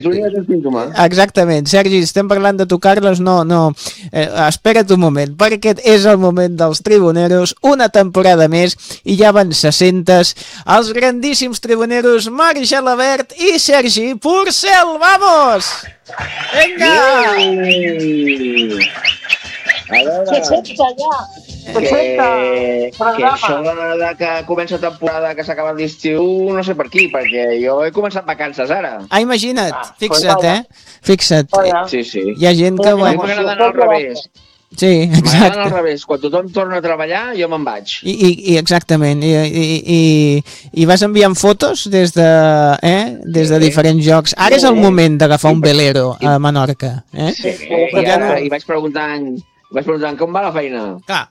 és un símptoma. Exactament. Sergi, estem parlant de tu, Carles, no. Espera't un moment, perquè aquest és el moment dels tribuneros, una temporada més, i ja van 600, els grandíssims tribuneros Mari Gelabert i Sergi Porcel. ¡Vamos! Vinga! A veure... 60 ja! Que això de que comença temporada, que s'acaba l'estiu, no sé per qui, perquè jo he començat vacances ara. Imagina't, fixa't, Fixa't. Sí. Hi ha gent que... A mi m'agrada anar al revés. Sí, m'agrada anar al revés. Quan tothom torna a treballar, jo me'n vaig. I exactament. I vas enviant fotos des de diferents llocs. Ara és el moment d'agafar un velero a Menorca. Sí, i vaig preguntant com va la feina. Clar.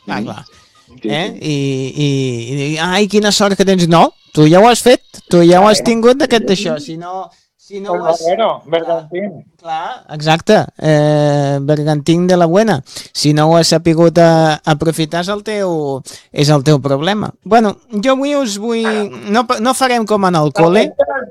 Ai, quina sort que tens. No, tu ja ho has fet, tu ja ho has tingut d'aquest d'això. Si no ho has... Bergantín. Clar, exacte, Bergantín de la buena. Si no ho has sapigut aprofitar és el teu problema. Bueno, jo avui us vull... No farem com en el col·le.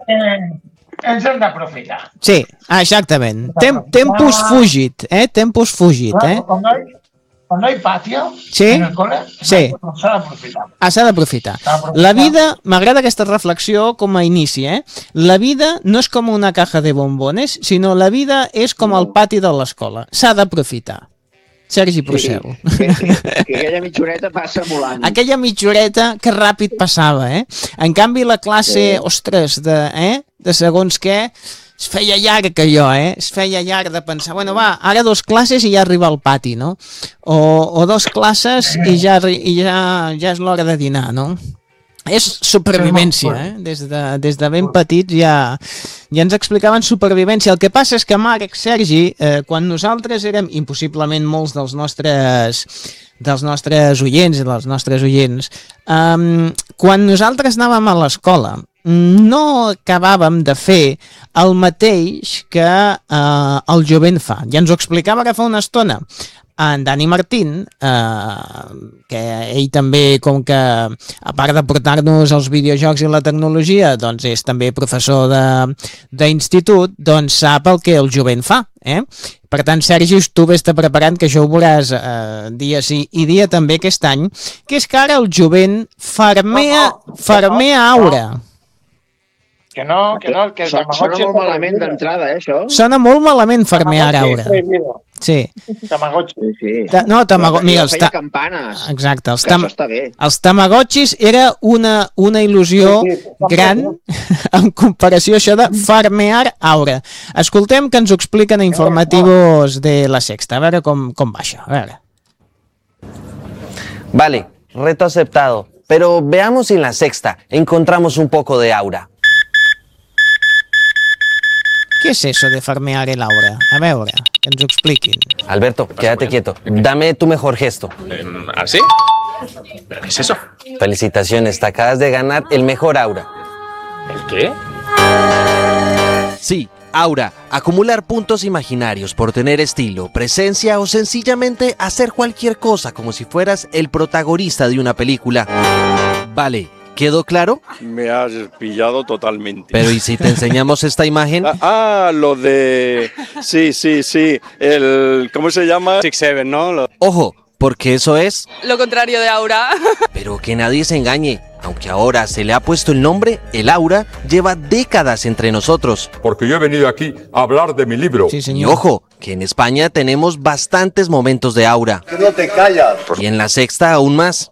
Ens hem d'aprofitar. Sí, exactament. Tempus fugit, Tempus fugit, Quan no hi patio, sí? En el col·le, sí. S'ha d'aprofitar. S'ha d'aprofitar. La vida, m'agrada aquesta reflexió com a inici, La vida no és com una caja de bombones, sinó la vida és com el pati de l'escola. S'ha d'aprofitar. Sergi Porcel. Que aquella mitjoreta passa volant. Aquella mitjoreta que ràpid passava, En canvi, la classe, ostres, de segons què, es feia llarg allò, Es feia llarg de pensar, bueno, va, ara 2 classes i ja arriba al pati, no? O 2 classes i ja és l'hora de dinar, no? És supervivència, Des de ben petits ja ens explicaven supervivència. El que passa és que Marc, Sergi, quan nosaltres érem, impossiblement molts dels nostres oients i dels nostres oients, quan nosaltres anàvem a l'escola, no acabàvem de fer el mateix que el jovent fa. Ja ens ho explicava ara fa una estona en Dani Martín, que ell també, com que a part de portar-nos els videojocs i la tecnologia, doncs és també professor d'institut, doncs sap el que el jovent fa, Per tant, Sergi, tu vés-te preparant, que això ho veuràs dia sí i dia també aquest any, que és que ara el jovent farmea aura. Que no, que el Tamagotchi... Sona molt malament d'entrada, això. Sona molt malament farmear aura. Sí. Tamagotchi. Sí. No, Tamagotchi... Mira, feia campanes. Exacte. Això està bé. Els Tamagotchis era una il·lusió gran en comparació a això de farmear aura. Escoltem que ens ho expliquen a informativos de La Sexta. A veure com va això. A veure. Vale, reto aceptado. Pero veamos si en La Sexta encontramos un poco de aura. ¿Qué es eso de farmear el aura? A veure, que ens ho expliquin. Alberto, quédate quieto. Dame tu mejor gesto. ¿Así? ¿Pero qué es eso? Felicitaciones, te acabas de ganar el mejor aura. ¿El qué? Sí, aura. Acumular puntos imaginarios por tener estilo, presencia o sencillamente hacer cualquier cosa como si fueras el protagonista de una película. Vale. ¿Quedó claro? Me has pillado totalmente. Pero ¿y si te enseñamos esta imagen? Lo de... Sí. ¿Cómo se llama? 6-7, ¿no? Ojo, porque eso es... Lo contrario de aura. Pero que nadie se engañe. Aunque ahora se le ha puesto el nombre, el aura lleva décadas entre nosotros. Porque yo he venido aquí a hablar de mi libro. Sí, señor. Y ojo, que en España tenemos bastantes momentos de aura. Que no te callas. Y en La Sexta aún más.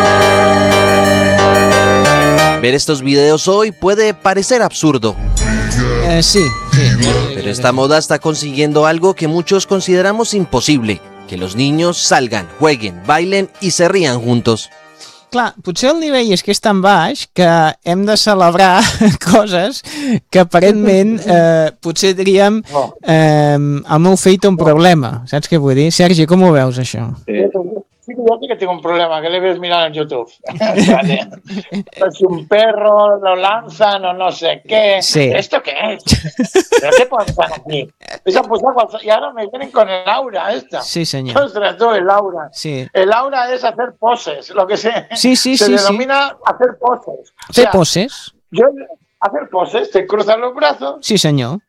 Ver estos videos hoy puede parecer absurdo. Sí. Pero esta moda está consiguiendo algo que muchos consideramos imposible. Que los niños salgan, jueguen, bailen y se rían juntos. Clar, potser el nivell és que és tan baix que hem de celebrar coses que aparentment potser diríem el meu fill té un problema. Saps què vull dir? Sergi, com ho veus, això? Sí, yo sí que tengo un problema, que le ves mirar en YouTube. Vale. Pues un perro lo lanzan o no sé qué. Sí. ¿Esto qué es? ¿Pero qué pasa aquí? Y ahora me vienen con el aura esta. Sí, señor. Ostras, tú, el aura. Sí. El aura es hacer poses, lo que se Sí. denomina hacer poses. Fer poses? Hacer poses, te cruzas los brazos. Sí, senyor.